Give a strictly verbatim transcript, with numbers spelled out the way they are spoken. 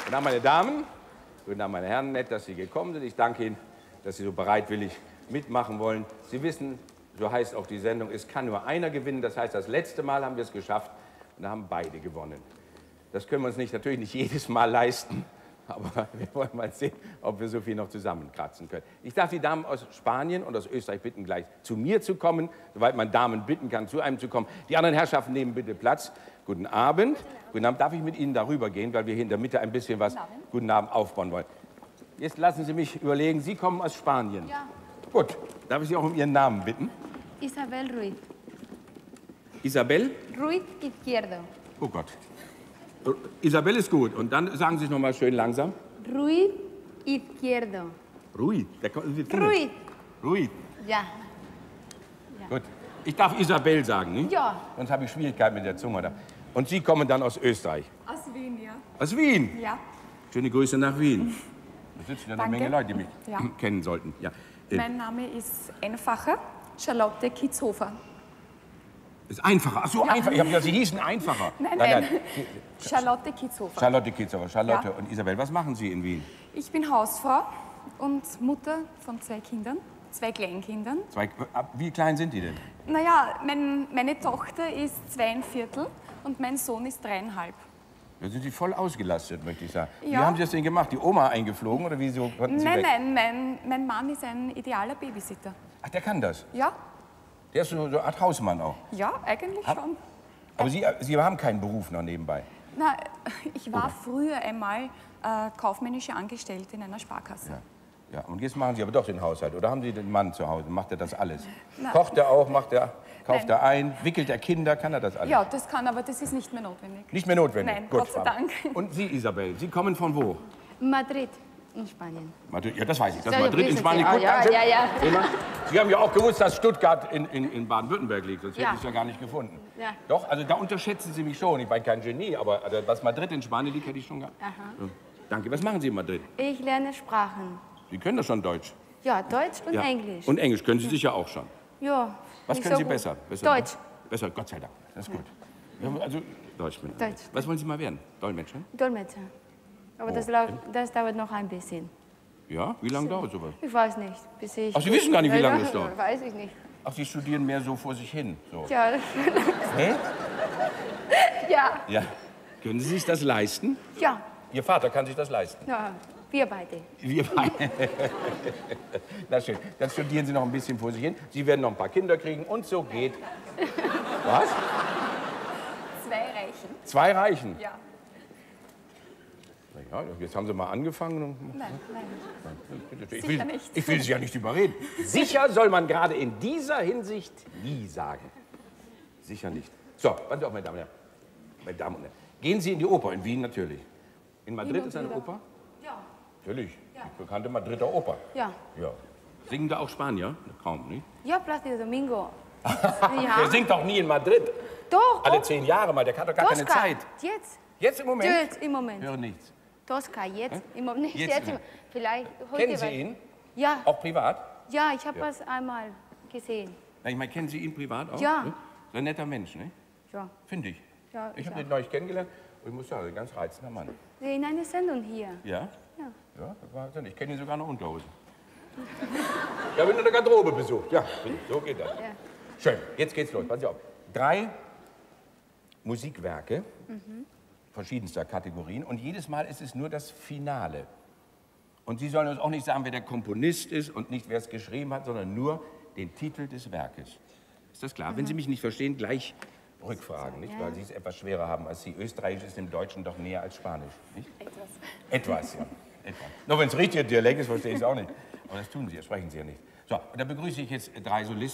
Guten Abend, meine Damen. Guten Abend, meine Herren. Nett, dass Sie gekommen sind. Ich danke Ihnen, dass Sie so bereitwillig mitmachen wollen. Sie wissen, so heißt auch die Sendung, es kann nur einer gewinnen. Das heißt, das letzte Mal haben wir es geschafft und da haben beide gewonnen. Das können wir uns nicht, natürlich nicht jedes Mal leisten, aber wir wollen mal sehen, ob wir so viel noch zusammenkratzen können. Ich darf die Damen aus Spanien und aus Österreich bitten, gleich zu mir zu kommen, soweit man Damen bitten kann, zu einem zu kommen. Die anderen Herrschaften nehmen bitte Platz. Guten Abend. Guten Abend. Darf ich mit Ihnen darüber gehen, weil wir hier in der Mitte ein bisschen was Guten Abend, Guten Abend aufbauen wollen. Jetzt lassen Sie mich überlegen, Sie kommen aus Spanien. Ja. Gut. Darf ich Sie auch um Ihren Namen bitten? Isabel Ruiz. Isabel? Ruiz Izquierdo. Oh Gott. Isabel ist gut. Und dann sagen Sie es noch mal schön langsam. Ruiz Izquierdo. Ruiz. Da kommen Sie Ruiz. Ruiz. Ja. Ja. Gut. Ich darf Isabel sagen, nicht? Ja. Sonst habe ich Schwierigkeiten mit der Zunge. Da. Und Sie kommen dann aus Österreich? Aus Wien, ja. Aus Wien? Ja. Schöne Grüße nach Wien. Da sitzen ja eine Danke. Menge Leute, die mich Ja. kennen sollten. Ja. Mein Name ist einfacher, Charlotte Kitzhofer. Ist einfacher. Ach so, Ja. einfach. Ich habe ja, Sie hießen einfacher. Nein, nein. Charlotte Kitzhofer. Charlotte Kitzhofer. Charlotte Ja. und Isabel, was machen Sie in Wien? Ich bin Hausfrau und Mutter von zwei Kindern, zwei Kleinkindern. Zwei, wie klein sind die denn? Naja, mein, meine Tochter ist zweieinviertel und mein Sohn ist dreieinhalb. Da sind Sie voll ausgelastet, möchte ich sagen. Wie Ja. haben Sie das denn gemacht? Die Oma eingeflogen oder wieso konnten Sie Nein, weg? nein, mein, mein Mann ist ein idealer Babysitter. Ach, der kann das. Ja, Der ist so, so eine Art Hausmann auch. ja, eigentlich Hab- schon. Aber Sie, Sie haben keinen Beruf noch nebenbei. Na, ich war früher einmal äh, kaufmännische Angestellte in einer Sparkasse. Ja. Ja, und jetzt machen Sie aber doch den Haushalt. Oder haben Sie den Mann zu Hause? Macht er das alles? Na. Kocht er auch? Macht er, kauft Nein. er ein? Wickelt er Kinder? Kann er das alles? Ja, das kann, aber das ist nicht mehr notwendig. Nicht mehr notwendig? Nein, Gut, Gott sei Frau. Dank. Und Sie, Isabel, Sie kommen von wo? Madrid in Spanien. Madrid. Ja, das weiß ich. Das Ja, Madrid in wissen Spanien. Sie. Gut, Ah, ja, danke. ja, ja. Immer. Sie haben ja auch gewusst, dass Stuttgart in, in, in Baden-Württemberg liegt. Sonst Ja. hätte ich es ja gar nicht gefunden. Ja. Doch, also da unterschätzen Sie mich schon. Ich bin kein Genie, aber also, was Madrid in Spanien liegt, hätte ich schon gehabt. Aha. Ja. Danke. Was machen Sie in Madrid? Ich lerne Sprachen. Sie können doch schon Deutsch. Ja, Deutsch und Ja. Englisch. Und Englisch können Sie sicher auch schon. Ja. Was nicht können so Sie gut. besser? besser? Deutsch. Besser, Gott sei Dank. Das ist gut. Ja, also Deutsch. Mit. Deutsch. Was wollen Sie mal werden? Dolmetscher? Dolmetscher. Aber Oh, das, lau- das dauert noch ein bisschen. Ja? Wie lange dauert sowas? Ich weiß nicht, bis ich... Ach, Sie wissen gar nicht, wie lange das dauert? Weiß ich nicht. Ach, Sie studieren mehr so vor sich hin. So. Ja. Hä? Ja. Ja. Können Sie sich das leisten? Ja. Ihr Vater kann sich das leisten. Ja. Wir beide. Wir beide. Na schön. Dann studieren Sie noch ein bisschen vor sich hin. Sie werden noch ein paar Kinder kriegen und so geht. Was? Zwei Reichen. Zwei reichen. Ja. Na ja, jetzt haben Sie mal angefangen. und- Nein, nein. Ich Sicher will, nicht. ich will Sie ja nicht überreden. Sicher soll man gerade in dieser Hinsicht nie sagen. Sicher nicht. So, passen Sie auf, meine Damen und Herren. Meine Damen und Herren. Gehen Sie in die Oper, in Wien natürlich. In Madrid und ist eine wieder. Oper? Ja. Natürlich. Die bekannte Madrider Oper. Ja. Ja. Singen da auch Spanier? Kaum, nicht? Ja, Plácido Domingo. Der Ja. singt doch nie in Madrid. Doch. Alle oh, zehn Jahre mal. Der hat doch gar keine Tosca. Zeit. Jetzt. Jetzt im Moment? Jetzt im Moment. Höre nichts. Tosca, jetzt im Moment. Nicht Jetzt jetzt. im- im- Vielleicht heute. Kennen Sie weil- ihn? Ja. Auch privat? Ja, ich habe Ja. es einmal gesehen. Na, ich meine, kennen Sie ihn privat auch? Ja. Ne? So ein netter Mensch, ne? Ja. Finde ich. Ja, Ich ich habe auch. den neulich kennengelernt und ich muss sagen, ein ganz reizender Mann. In einer Sendung hier. Ja? Ja. Ja, das war ich kenne ihn sogar noch Unterhose. Ich habe ihn in der Garderobe besucht. Ja, so geht das. Ja. Schön, jetzt geht's los. Passen Sie auf. Drei Musikwerke verschiedenster Kategorien und jedes Mal ist es nur das Finale. Und Sie sollen uns auch nicht sagen, wer der Komponist ist und nicht, wer es geschrieben hat, sondern nur den Titel des Werkes. Ist das klar? Wenn Sie mich nicht verstehen, gleich rückfragen, nicht? Weil Sie es etwas schwerer haben als Sie. Österreichisch ist dem Deutschen doch näher als Spanisch, nicht? Etwas. Etwas, ja. Etwas. Nur wenn es richtiger Dialekt ist, verstehe ich es auch nicht. Aber das tun Sie ja, sprechen Sie ja nicht. So, und da begrüße ich jetzt drei Solisten.